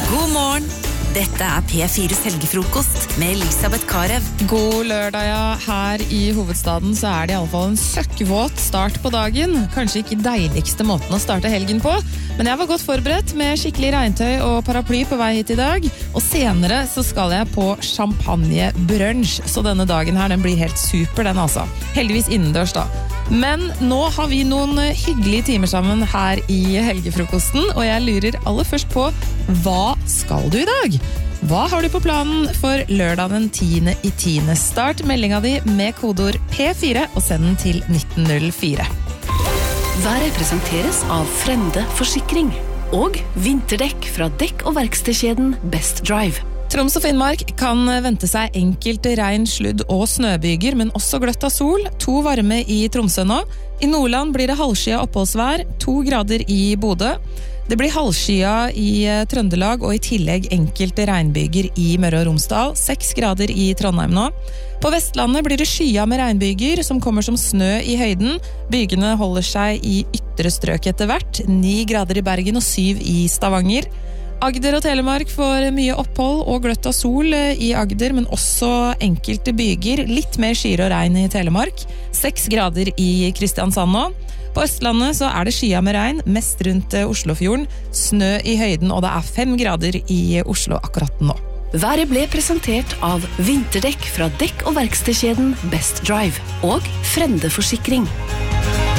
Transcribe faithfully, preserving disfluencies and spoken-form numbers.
God morgen! Dette er P fires helgefrokost med Elisabeth Karev. God lørdag, ja. Her i hovedstaden så er det i alle fall en søkkvåt start på dagen. Kanskje ikke deiligste måten å starte helgen på, men jeg var godt forberedt med skikkelig regntøy og paraply på vei hit i dag. Og senere så skal jeg på champagnebrunch, så denne dagen her den blir helt super den altså. Heldigvis innendørs da. Men nå har vi noen hyggelige timer sammen her i helgefrokosten, og jeg lurer aller først på, hva skal du i dag? Hva har du på planen for lørdag den tiende i tiende? Start meldinga di med kodeord P fire og send den til nitten null fire. Været presenteres av Frende Forsikring og vinterdekk fra dekk- og verkstedkjeden Best Drive. Troms og Finnmark kan vente seg enkelte regn, sludd og snøbyger, men også gløtt av sol. To varme i Tromsø nå. I Nordland blir det halvskya oppholdsvær, to grader i Bodø. Det blir halvskya i Trøndelag og i tillegg enkelte regnbyger i Møre og Romsdal, seks grader i Trondheim nå. På Vestlandet blir det skya med regnbyger som kommer som snø i høyden. Bygene holder seg i ytre strøk etter hvert, ni grader i Bergen og syv i Stavanger. Agder og Telemark får mye opphold og gløtt av sol i Agder, men også enkelte byger, litt mer skyer og regn i Telemark. seks grader i Kristiansand nå. På Østlandet så er det skya med regn, mest rundt Oslofjorden, snø i høyden, og det er fem grader i Oslo akkurat nå. Været ble presentert av vinterdekk fra dekk- og verkstedkjeden Best Drive og Frende Forsikring.